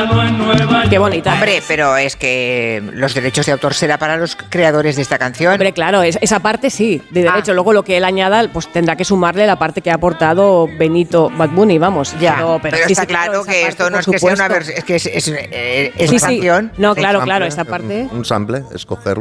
Qué bonita. Hombre, pero es que los derechos de autor será para los creadores de esta canción. Hombre, claro, esa parte sí, de derecho. Luego lo que él añada, pues tendrá que sumarle la parte que ha aportado Benito Bad Bunny, vamos. Ya, pero sí, está sí, claro que parte, esto no es por que sea una supuesto. versión, es que es Sí, canción. no, claro, esta parte. Un sample, escoger